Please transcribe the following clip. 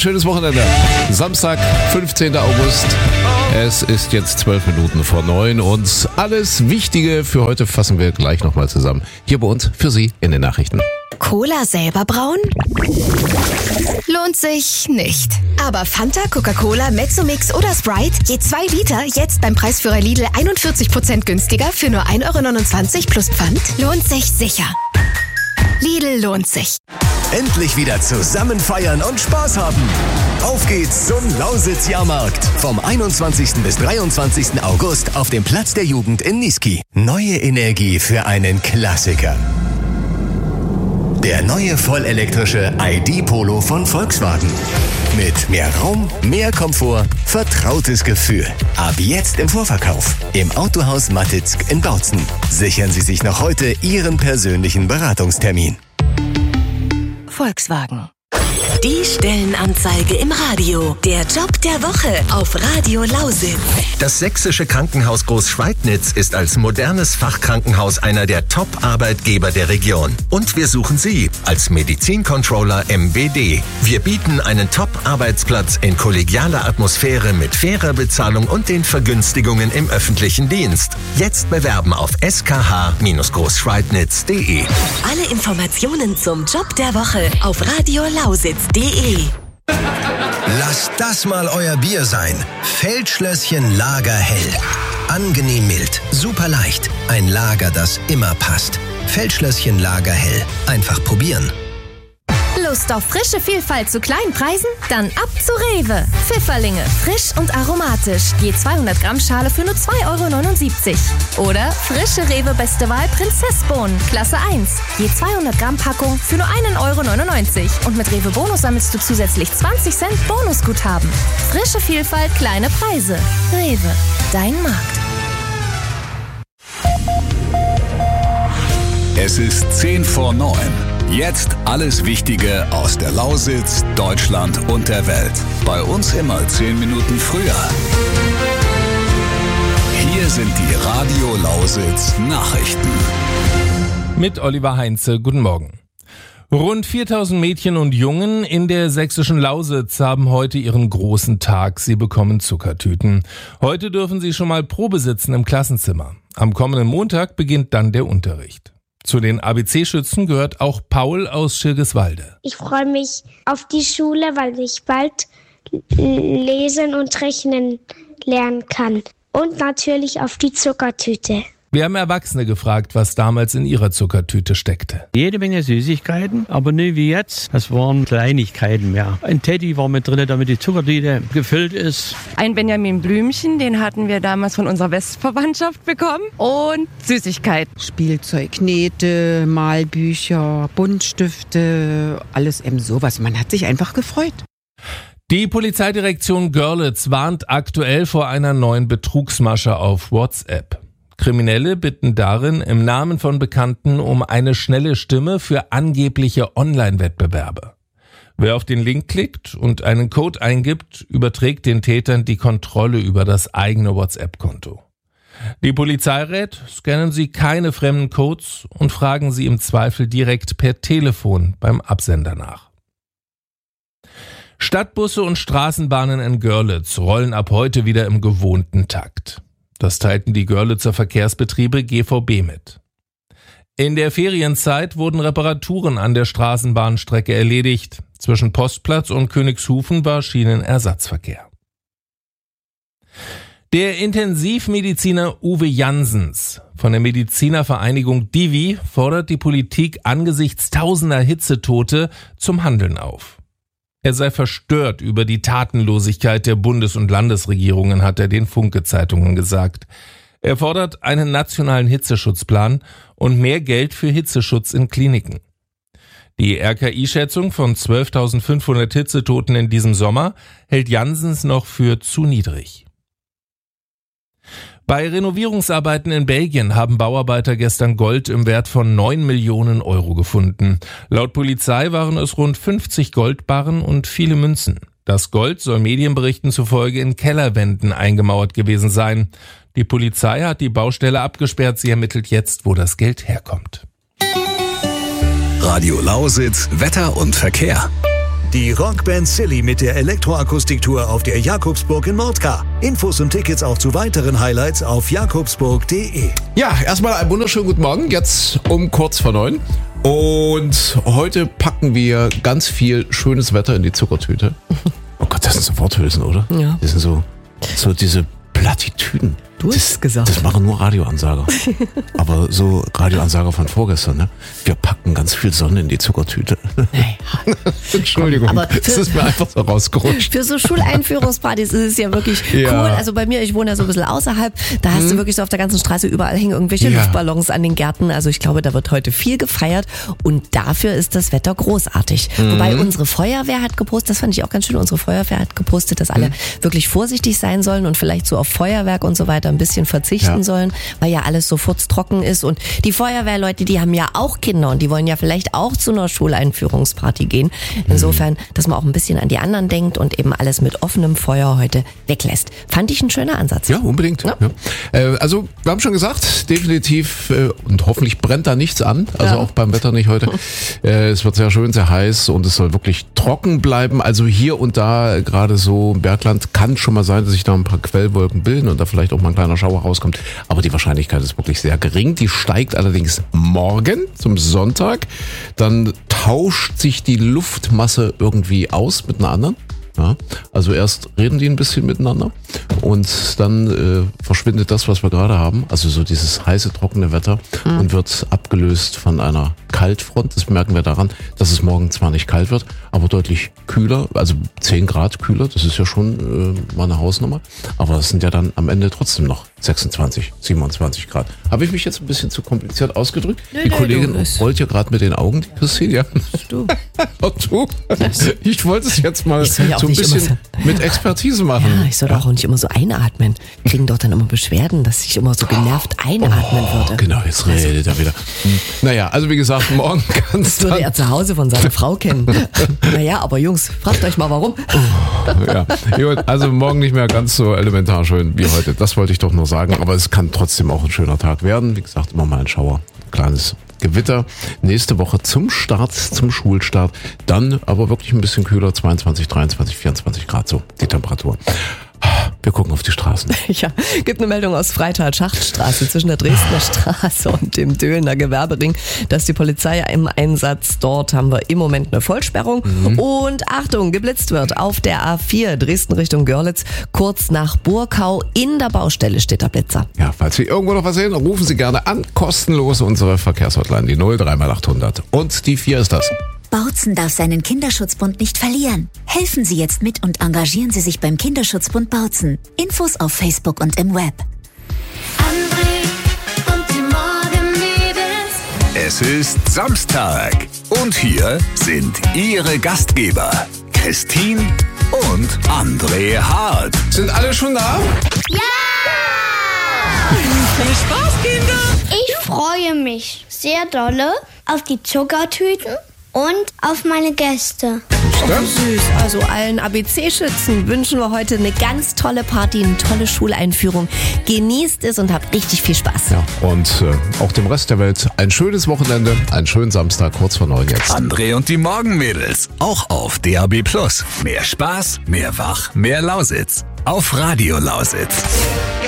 schönes Wochenende. Samstag, 15. August. Es ist jetzt 12 Minuten vor 9 und alles Wichtige für heute fassen wir gleich nochmal zusammen. Hier bei uns für Sie in den Nachrichten. Cola selber brauen? Lohnt sich nicht. Aber Fanta, Coca-Cola, Mezzo-Mix oder Sprite, je 2 Liter, jetzt beim Preisführer Lidl 41% günstiger für nur 1,29 € plus Pfand? Lohnt sich sicher. Lidl lohnt sich. Endlich wieder zusammen feiern und Spaß haben. Auf geht's zum Lausitz-Jahrmarkt. Vom 21. bis 23. August auf dem Platz der Jugend in Niesky. Neue Energie für einen Klassiker. Der neue vollelektrische ID.Polo von Volkswagen. Mit mehr Raum, mehr Komfort, vertrautes Gefühl. Ab jetzt im Vorverkauf. Im Autohaus Mattitzk in Bautzen. Sichern Sie sich noch heute Ihren persönlichen Beratungstermin. Volkswagen. Die Stellenanzeige im Radio. Der Job der Woche auf Radio Lausitz. Das sächsische Krankenhaus Großschweidnitz ist als modernes Fachkrankenhaus einer der Top-Arbeitgeber der Region. Und wir suchen Sie als Medizincontroller MBD. Wir bieten einen Top-Arbeitsplatz in kollegialer Atmosphäre mit fairer Bezahlung und den Vergünstigungen im öffentlichen Dienst. Jetzt bewerben auf skh-großschweidnitz.de. Alle Informationen zum Job der Woche auf radiolausitz.de. Lasst das mal euer Bier sein. Feldschlösschen Lagerhell. Angenehm mild, super leicht. Ein Lager, das immer passt. Feldschlösschen Lagerhell. Einfach probieren. Lust auf frische Vielfalt zu kleinen Preisen? Dann ab zu Rewe. Pfifferlinge, frisch und aromatisch. Je 200 Gramm Schale für nur 2,79 €. Oder frische Rewe Beste Wahl Prinzessbohnen, Klasse 1. Je 200 Gramm Packung für nur 1,99 €. Und mit Rewe Bonus sammelst du zusätzlich 20 Cent Bonusguthaben. Frische Vielfalt, kleine Preise. Rewe, dein Markt. Es ist 10 vor 9. Jetzt alles Wichtige aus der Lausitz, Deutschland und der Welt. Bei uns immer 10 Minuten früher. Hier sind die Radio Lausitz Nachrichten. Mit Oliver Heinze, guten Morgen. Rund 4000 Mädchen und Jungen in der sächsischen Lausitz haben heute ihren großen Tag. Sie bekommen Zuckertüten. Heute dürfen sie schon mal Probe sitzen im Klassenzimmer. Am kommenden Montag beginnt dann der Unterricht. Zu den ABC-Schützen gehört auch Paul aus Schirgiswalde. Ich freue mich auf die Schule, weil ich bald lesen und rechnen lernen kann. Und natürlich auf die Zuckertüte. Wir haben Erwachsene gefragt, was damals in ihrer Zuckertüte steckte. Jede Menge Süßigkeiten, aber nicht wie jetzt. Das waren Kleinigkeiten mehr. Ein Teddy war mit drin, damit die Zuckertüte gefüllt ist. Ein Benjamin Blümchen, den hatten wir damals von unserer Westverwandtschaft bekommen. Und Süßigkeiten. Spielzeug, Knete, Malbücher, Buntstifte, alles eben sowas. Man hat sich einfach gefreut. Die Polizeidirektion Görlitz warnt aktuell vor einer neuen Betrugsmasche auf WhatsApp. Kriminelle bitten darin im Namen von Bekannten um eine schnelle Stimme für angebliche Online-Wettbewerbe. Wer auf den Link klickt und einen Code eingibt, überträgt den Tätern die Kontrolle über das eigene WhatsApp-Konto. Die Polizei rät, scannen Sie keine fremden Codes und fragen Sie im Zweifel direkt per Telefon beim Absender nach. Stadtbusse und Straßenbahnen in Görlitz rollen ab heute wieder im gewohnten Takt. Das teilten die Görlitzer Verkehrsbetriebe GVB mit. In der Ferienzeit wurden Reparaturen an der Straßenbahnstrecke erledigt. Zwischen Postplatz und Königshufen war Schienenersatzverkehr. Der Intensivmediziner Uwe Janssens von der Medizinervereinigung Divi fordert die Politik angesichts tausender Hitzetote zum Handeln auf. Er sei verstört über die Tatenlosigkeit der Bundes- und Landesregierungen, hat er den Funke-Zeitungen gesagt. Er fordert einen nationalen Hitzeschutzplan und mehr Geld für Hitzeschutz in Kliniken. Die RKI-Schätzung von 12.500 Hitzetoten in diesem Sommer hält Janssens noch für zu niedrig. Bei Renovierungsarbeiten in Belgien haben Bauarbeiter gestern Gold im Wert von 9 Millionen € gefunden. Laut Polizei waren es rund 50 Goldbarren und viele Münzen. Das Gold soll Medienberichten zufolge in Kellerwänden eingemauert gewesen sein. Die Polizei hat die Baustelle abgesperrt. Sie ermittelt jetzt, wo das Geld herkommt. Radio Lausitz, Wetter und Verkehr. Die Rockband Silly mit der Elektroakustiktour auf der Jakobsburg in Mordka. Infos und Tickets auch zu weiteren Highlights auf jakobsburg.de. Ja, erstmal einen wunderschönen guten Morgen, jetzt um kurz vor 9. Und heute packen wir ganz viel schönes Wetter in die Zuckertüte. Oh Gott, das sind so Worthülsen, oder? Ja. Das sind so diese Plattitüden. Du hast gesagt. Das machen nur Radioansager. Aber so Radioansager von vorgestern, ne? Wir packen ganz viel Sonne in die Zuckertüte. Hey. Entschuldigung, aber das ist mir einfach so rausgerutscht. Für so Schuleinführungspartys ist es ja wirklich cool. Also bei mir, ich wohne ja so ein bisschen außerhalb, da hast du wirklich so auf der ganzen Straße überall hängen irgendwelche Luftballons an den Gärten. Also ich glaube, da wird heute viel gefeiert und dafür ist das Wetter großartig. Wobei unsere Feuerwehr hat gepostet, das fand ich auch ganz schön, unsere Feuerwehr hat gepostet, dass alle wirklich vorsichtig sein sollen und vielleicht so auf Feuerwerk und so weiter ein bisschen verzichten sollen, weil ja alles so furztrocken ist. Und die Feuerwehrleute, die haben ja auch Kinder und die wollen ja vielleicht auch zu einer Schuleinführungsparty gehen. Insofern, dass man auch ein bisschen an die anderen denkt und eben alles mit offenem Feuer heute weglässt. Fand ich ein schöner Ansatz. Ja, unbedingt. Ja. Also, wir haben schon gesagt, definitiv und hoffentlich brennt da nichts an. Also auch beim Wetter nicht heute. Es wird sehr schön, sehr heiß und es soll wirklich trocken bleiben. Also hier und da, gerade so im Bergland, kann schon mal sein, dass sich da ein paar Quellwolken bilden und da vielleicht auch mal ein kleiner Schauer rauskommt. Aber die Wahrscheinlichkeit ist wirklich sehr gering. Die steigt allerdings morgen zum Sonntag. Dann tauscht sich die Luftmasse irgendwie aus mit einer anderen. Ja, also erst reden die ein bisschen miteinander und dann verschwindet das, was wir gerade haben, also so dieses heiße, trockene Wetter und wird abgelöst von einer Kaltfront. Das merken wir daran, dass es morgen zwar nicht kalt wird, aber deutlich kühler, also 10 Grad kühler, das ist ja schon mal eine Hausnummer, aber es sind ja dann am Ende trotzdem noch 26, 27 Grad. Habe ich mich jetzt ein bisschen zu kompliziert ausgedrückt? Die Kollegin rollt ja gerade mit den Augen, die Christine, ja. Du. Du. Ich wollte es jetzt mal so ein bisschen mit Expertise machen. Ja, ich soll doch auch nicht immer so einatmen. Kriegen doch dann immer Beschwerden, dass ich immer so genervt einatmen würde. Genau, jetzt redet er wieder. Naja, also wie gesagt, morgen kann's das würde er zu Hause von seiner Frau kennen. Naja, aber Jungs, fragt euch mal warum. Ja, gut, also morgen nicht mehr ganz so elementar schön wie heute. Das wollte ich doch nur sagen. Aber es kann trotzdem auch ein schöner Tag werden. Wie gesagt, immer mal ein Schauer, ein kleines Gewitter. Nächste Woche zum Schulstart. Dann aber wirklich ein bisschen kühler, 22, 23, 24 Grad so die Temperatur. Wir gucken auf die Straßen. Ja, gibt eine Meldung aus Freital-Schachtstraße zwischen der Dresdner Straße und dem Döhlener Gewerbering. Da ist die Polizei im Einsatz. Dort haben wir im Moment eine Vollsperrung. Und Achtung, geblitzt wird auf der A4 Dresden Richtung Görlitz. Kurz nach Burkau in der Baustelle steht der Blitzer. Ja, falls Sie irgendwo noch was sehen, rufen Sie gerne an. Kostenlos unsere Verkehrshotline, die 03x800. Und die 4 ist das. Bautzen darf seinen Kinderschutzbund nicht verlieren. Helfen Sie jetzt mit und engagieren Sie sich beim Kinderschutzbund Bautzen. Infos auf Facebook und im Web. André und die Morgenmädels. Es ist Samstag und hier sind Ihre Gastgeber Christine und André Hart. Sind alle schon da? Ja! Viel Spaß, Kinder! Ich freue mich sehr dolle auf die Zuckertüten und auf meine Gäste. Süß. Also allen ABC-Schützen wünschen wir heute eine ganz tolle Party, eine tolle Schuleinführung. Genießt es und habt richtig viel Spaß. Ja, und auch dem Rest der Welt ein schönes Wochenende, einen schönen Samstag, kurz vor 9 jetzt. André und die Morgenmädels, auch auf DAB+. Mehr Spaß, mehr Wach, mehr Lausitz. Auf Radio Lausitz.